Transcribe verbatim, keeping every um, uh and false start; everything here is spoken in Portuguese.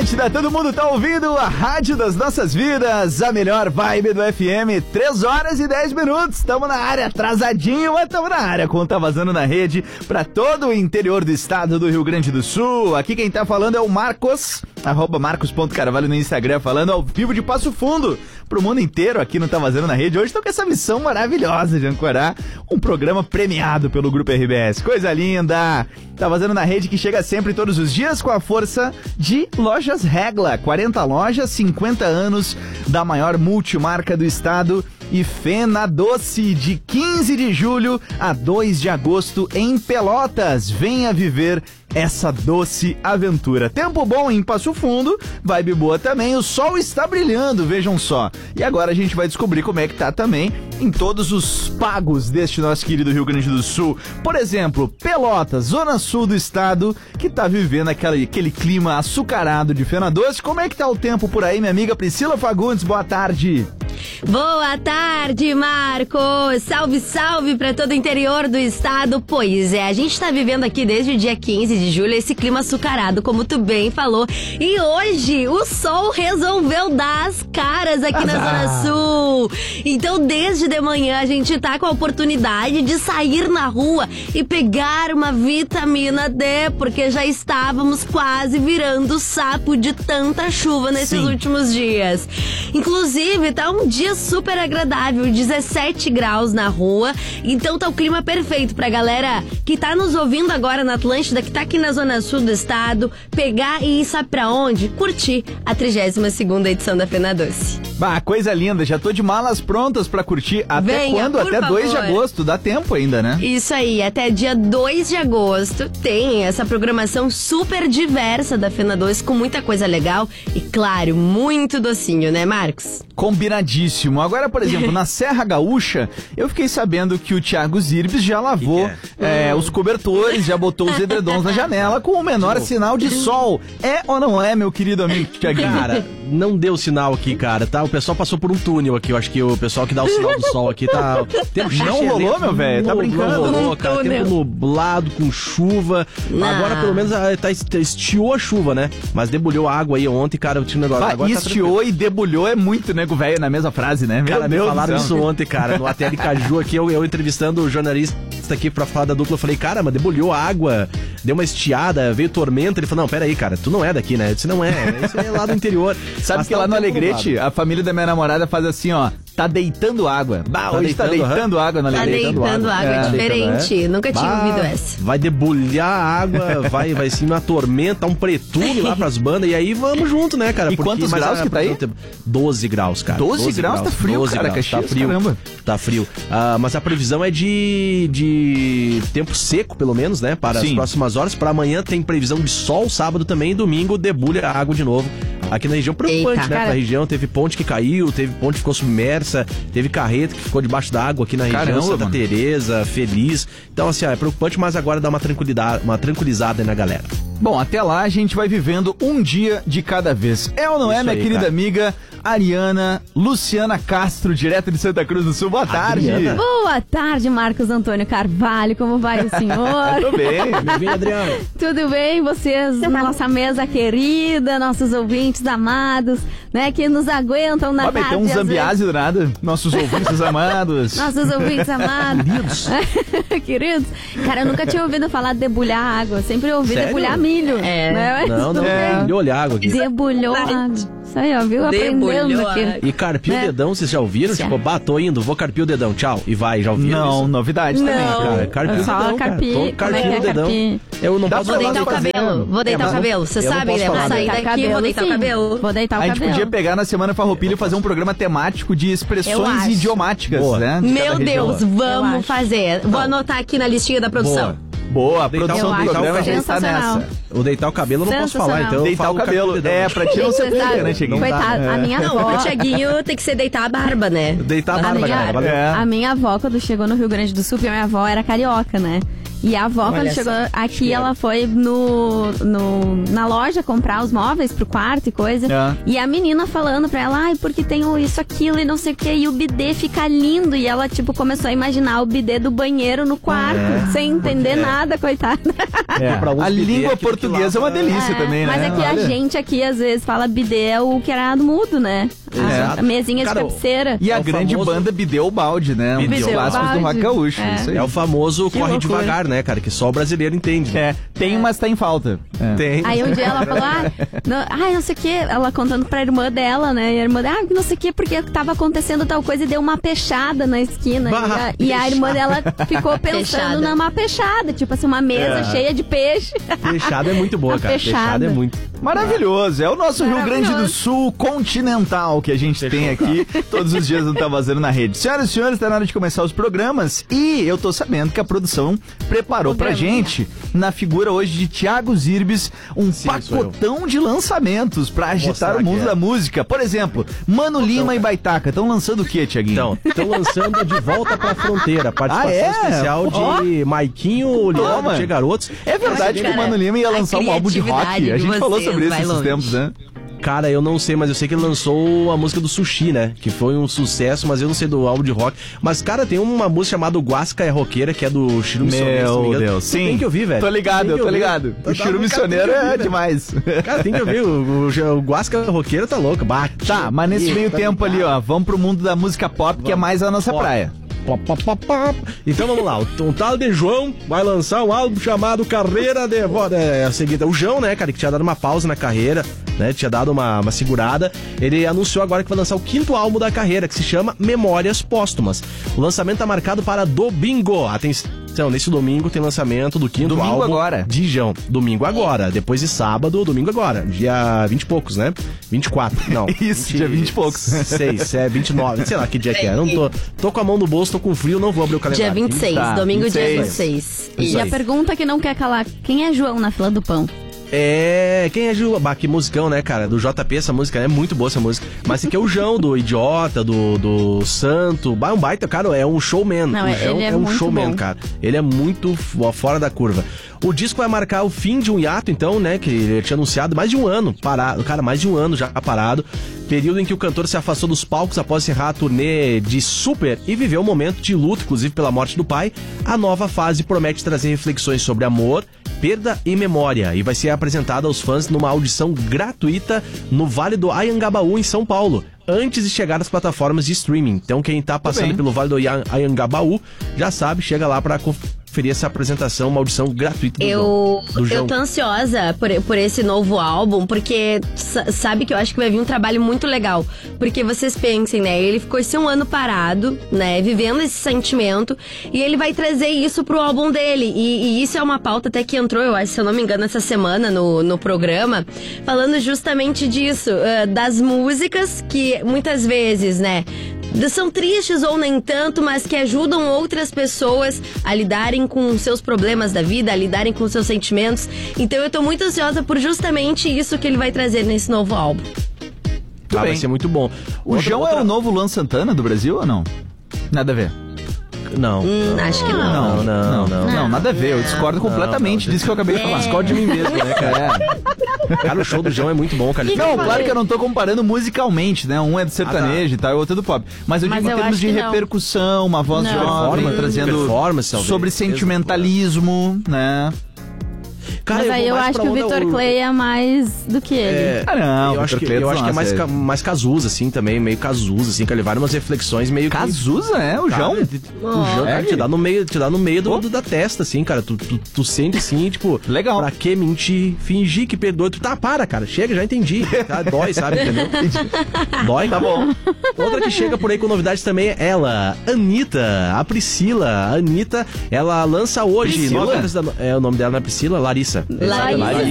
Atlântida, todo mundo tá ouvindo a rádio das nossas vidas, a melhor vibe do F M, três horas e dez minutos, estamos na área, atrasadinho, mas estamos na área, com Tá Vazando na Rede, pra todo o interior do estado do Rio Grande do Sul. Aqui quem tá falando é o Marcos, arroba marcos ponto carvalho no Instagram, falando ao vivo de Passo Fundo, pro mundo inteiro aqui no Tá Vazando na Rede. Hoje tô com essa missão maravilhosa de ancorar um programa premiado pelo Grupo R B S, coisa linda. Tá Vazando na Rede que chega sempre todos os dias com a força de Lojas Regla, quarenta lojas, cinquenta anos da maior multimarca do estado, e Fena Doce, de quinze de julho a dois de agosto em Pelotas. Venha viver essa doce aventura. Tempo bom em Passo Fundo, vibe boa também, o sol está brilhando, vejam só. E agora a gente vai descobrir como é que tá também em todos os pagos deste nosso querido Rio Grande do Sul. Por exemplo, Pelotas, zona sul do estado, que tá vivendo aquele, aquele clima açucarado de Fena Doce. Como é que tá o tempo por aí, minha amiga Priscila Fagundes? Boa tarde. Boa tarde, Marcos! Salve, salve para todo o interior do estado. Pois é, a gente tá vivendo aqui desde o dia quinze de julho esse clima açucarado, como tu bem falou. E hoje o sol resolveu dar as caras aqui na Zona Sul. Então, desde de manhã, a gente tá com a oportunidade de sair na rua e pegar uma vitamina D, porque já estávamos quase virando sapo de tanta chuva nesses Sim. últimos dias. Inclusive, tá um dia super agradável, dezessete graus na rua, então tá o clima perfeito pra galera que tá nos ouvindo agora na Atlântida, que tá aqui na Zona Sul do estado, pegar e ir, sabe pra onde? Curtir a trigésima segunda edição da Fena Doce. Bah, coisa linda, já tô de malas prontas pra curtir. Até Venha, quando? Até favor. dois de agosto, dá tempo ainda, né? Isso aí, até dia dois de agosto tem essa programação super diversa da Fena Doce, com muita coisa legal e, claro, muito docinho, né, Marcos? Combinadíssimo. Agora, por exemplo, na Serra Gaúcha, eu fiquei sabendo que o Thiago Zirbes já lavou que que é? É, os cobertores, já botou os edredons na janela com o menor sinal de sol. É ou não é, meu querido amigo Thiaguinho? Cara, não deu sinal aqui, cara, tá? O pessoal passou por um túnel aqui. Eu acho que o pessoal que dá o sinal do sol aqui tá... Tempo não rolou, meu velho? Tá brincando? Não rolou, cara. Tempo nublado, com chuva. Não. Agora, pelo menos, tá, estiou a chuva, né? Mas debulhou a água aí ontem, cara. Eu tinha um negócio. Bah, agora estiou tá e debulhou é muito, nego velho, na mesma frase, né? Meu cara, Deus me falaram isso ontem, cara. No A T L Caju aqui, eu, eu entrevistando o jornalista aqui pra falar da dupla. Eu falei, cara, mas debulhou a água, deu uma estiada, veio tormenta. Ele falou, não, pera aí, cara, tu não é daqui, né? Eu disse, não é, isso é lá do interior. Sabe mas que tá lá no Alegrete, a família da minha namorada faz assim, ó, tá deitando água. Bah, tá hoje deitando, tá deitando água no Alegrete. Tá deitando água, água é. diferente. É. Nunca tinha bah, ouvido essa. Vai debulhar a água, vai, vai sim uma tormenta, um pretume lá pras bandas, e aí vamos junto, né, cara? E porque, quantos graus a, que tá aí? doze graus, cara. doze, doze graus, tá frio, doze cara, graus, Caxias, tá frio. Caramba. Tá frio. Ah, mas a previsão é de, de tempo seco, pelo menos, né, para Sim. as próximas horas. Para amanhã tem previsão de sol, sábado também, e domingo debulha a água de novo. Aqui na região, preocupante, Eita, né? Cara. Na região teve ponte que caiu, teve ponte que ficou submersa, teve carreta que ficou debaixo da água aqui na região, Caramba, Santa mano. Teresa, Feliz. Então, assim, ó, é preocupante, mas agora dá uma tranquilidade, uma tranquilizada aí na galera. Bom, até lá a gente vai vivendo um dia de cada vez. É ou não é, Isso minha aí, querida cara. amiga Ariana Luciana Castro, direto de Santa Cruz do Sul. Boa tarde. Adriana. Boa tarde, Marcos Antônio Carvalho. Como vai o senhor? Tudo bem. Tudo bem, Adriana? Tudo bem, vocês, nossa mesa querida, nossos ouvintes amados, né, que nos aguentam na rádio. Vai meter um zambiase do nada. Nossos ouvintes amados. Nossos ouvintes amados. Queridos. Queridos. Cara, eu nunca tinha ouvido falar de debulhar água. Sempre ouvi Sério? debulhar milho. É. Né? Não, não. É. Debulhou a água aqui. Debulhou a água. Isso aí, ó, viu? Aprendendo aqui. E carpir o dedão, vocês já ouviram? Sim. Tipo, bah, tô indo, vou carpir o dedão, tchau. E vai, já ouviram Não, isso? novidade não. também, cara. Carpir o dedão, carpir, cara. Tô carpindo é o dedão. Carpir? Eu não Dá posso Vou deitar o cabelo, vou deitar é, o cabelo. Você sabe, né? Vou sair daqui, cabelo, vou deitar sim. o cabelo. Vou deitar o cabelo. A gente podia pegar na Semana Farroupilha e fazer um programa temático de expressões idiomáticas, Boa. né? De Meu Deus, vamos fazer. Vou anotar aqui na listinha da produção. Boa. Boa, a produção do programa já está nessa. O deitar o cabelo eu não posso falar, então deitar o cabelo. cabelo é, pra ti não ser briga, né, Thiaguinho? Coitado, é. a minha avó... Não, o Thiaguinho tem que ser deitar a barba, né? Deitar a barba, a minha, cara. É. A minha avó, quando chegou no Rio Grande do Sul, porque a minha avó era carioca, né? E a avó, Olha quando chegou só. aqui, ela foi no, no, na loja comprar os móveis pro quarto e coisa. É. E a menina falando pra ela, ai, porque tem isso, aquilo e não sei o que. E o bidê fica lindo. E ela, tipo, começou a imaginar o bidê do banheiro no quarto, É. sem entender É. nada, coitada. É. Pra alguns A bidê, língua aquilo que portuguesa é uma lava- delícia É, também, né? mas é que Olha. a gente aqui, às vezes, fala bidê é o que era do mudo, né? Exato. A mesinha Cara, de cabeceira. E a É o grande famoso- banda Bidê ou Balde, né? Um dos Bidê ou clássicos do Balde. rock gaúcho. É. Isso aí. É o famoso Que corre loucura. devagar, né, cara? Que só o brasileiro entende. né? É, tem, mas tá em falta. É. Tem. Aí um dia ela falou, ah, não, ai, não sei o que, ela contando pra irmã dela, né? E a irmã dela, ah, não sei o que, porque tava acontecendo tal coisa e deu uma peixada na esquina. Bah, e, a, e a irmã dela ficou pensando Peixada. numa peixada, tipo assim, uma mesa É. cheia de peixe. Fechada é muito boa, A cara. fechada. Fechada é muito. Maravilhoso. É o nosso Rio Grande do Maravilhoso. Sul continental que a gente tem aqui todos os dias no Tá Vazando na Rede. Senhoras e senhores, tá na hora de começar os programas e eu tô sabendo que a produção preparou pra gente, na figura hoje de Thiago Zirbes, um Sim, sou eu. pacotão de lançamentos pra agitar mostrar o mundo que é. da música. Por exemplo, Mano Lima e Baitaca estão lançando o quê, Thiaguinho? Então, estão lançando De Volta pra Fronteira. Participação Ah, é? especial Ó. de Maiquinho, Leandro, Toma. Tia Garotos. É verdade que o Cara, Mano Lima ia a lançar um álbum de rock. criatividade A gente de falou vocês sobre isso vai esses longe. tempos, né? Cara, eu não sei, mas eu sei que ele lançou a música do Sushi, né? Que foi um sucesso, mas eu não sei do álbum de rock. Mas, cara, tem uma música chamada Guasca é Roqueira, que é do Chiro Missioneiro. se não me Meu engano. Deus, Tu sim. Tem que ouvir, velho. Tô ligado, Tem eu que tô ouvir. ligado. Tá- O tá- Chiro cara, Missioneiro tem que ouvir, é velho. demais. Cara, tem que ouvir. O, o, o Guasca Roqueira tá louco. Bate. Tá, mas nesse meio tempo ali, ó, vamos pro mundo da música pop, que é mais a nossa Pop. praia. Pop, pop, pop, pop. Então vamos lá, o, um tal de João vai lançar um álbum chamado Carreira de Vo- É a seguinte, o João, né, cara, que tinha dado uma pausa na carreira, né, tinha dado uma, uma segurada, ele anunciou agora que vai lançar o quinto álbum da carreira, que se chama Memórias Póstumas. O lançamento tá marcado para domingo. Atenção, nesse domingo tem lançamento do quinto Domingo álbum agora. de João. Domingo agora, depois de sábado, domingo agora, dia vinte e poucos, né? vinte e quatro, não. Isso, dia vinte e poucos. seis, é vinte e nove, sei lá que dia que é. Não tô, tô com a mão no bolso, tô com frio, não vou abrir o Dia calendário. vinte e seis, Tá, domingo vinte e seis. dia vinte e seis. Isso E aí. a pergunta que não quer calar, quem é João na fila do pão? É, quem é João? Bah, que musicão, né, cara? Do J P, essa música, é muito boa essa música. Mas esse aqui é o João, do Idiota, do, do Santo. Bah, é um baita, cara, é um showman. Não, o ele João é é um muito showman, bom. cara. Ele é muito f- fora da curva. O disco vai marcar o fim de um hiato, então, né, que ele tinha anunciado mais de um ano parado. Cara, mais de um ano já parado. Período em que o cantor se afastou dos palcos após encerrar a turnê de Super e viveu um momento de luto, inclusive pela morte do pai. A nova fase promete trazer reflexões sobre amor, perda e memória e vai ser apresentada aos fãs numa audição gratuita no Vale do Anhangabaú, em São Paulo, antes de chegar às plataformas de streaming. Então quem tá passando bem. pelo Vale do Ian- Anhangabaú já sabe, chega lá pra conferir essa apresentação, uma audição gratuita do Eu, João. Do eu João. tô ansiosa por, por esse novo álbum, porque sa- sabe que eu acho que vai vir um trabalho muito legal. Porque vocês pensem, né? Ele ficou esse um ano parado, né? Vivendo esse sentimento. E ele vai trazer isso pro álbum dele. E, e isso é uma pauta até que entrou, eu acho, se eu não me engano, essa semana no, no programa. Falando justamente disso. ah, das músicas que muitas vezes, né? São tristes ou nem tanto, mas que ajudam outras pessoas a lidarem com seus problemas da vida, a lidarem com seus sentimentos. Então eu tô muito ansiosa por justamente isso que ele vai trazer nesse novo álbum. Ah, vai bem. ser muito bom. O Outra- João outra- é o novo Luan Santana do Brasil ou não? Nada a ver. Não. Hum, acho que não. Não, não, não. Não, nada a ver. Eu discordo completamente não, disso que eu acabei de falar. Discordo de mim mesmo, né, cara? É. Cara, o show do João é muito bom, cara. Ele Não, fez- claro que eu não tô comparando musicalmente, né? Um é do sertanejo e tal, e o outro é do pop. Mas eu Mas digo em eu termos acho de que não. repercussão, uma voz Não. jovem, Performance, trazendo performance, talvez. sobre sentimentalismo, né? Cara, Mas eu aí vou eu mais acho pra que o onda- Vitor Clay é mais do que ele. É, Ah, não, eu o acho Vitor que, Clay eu acho que é mais, nossa, ca, mais Cazuza, assim, também, meio Cazuza, assim, que levaram umas reflexões meio que... Cazuza, é? O Cara, João? te- O João, cara, te dá no meio, te dá no meio do, do- da testa, assim, cara. Tu, tu, tu sente assim, tipo, Legal. pra que mentir? Fingir que perdoa. Tu tá, para, cara. Chega, já entendi. Tá? Dói, sabe? Entendeu? Dói? Tá bom. Outra que chega por aí com novidades também é ela, Anitta, a Priscila. A Anitta, ela lança hoje. Priscila? nove horas da no- É, o nome dela não é Priscila? Larissa. Larissa.